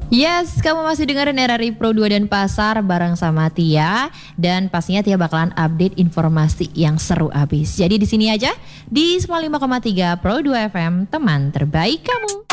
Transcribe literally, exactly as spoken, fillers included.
Yes, kamu masih dengerin R R I Pro dua dan Pasar bareng sama Tia. Dan pastinya Tia bakalan update informasi yang seru abis. Jadi di sini aja di sembilan puluh lima koma tiga Pro dua F M, teman terbaik kamu.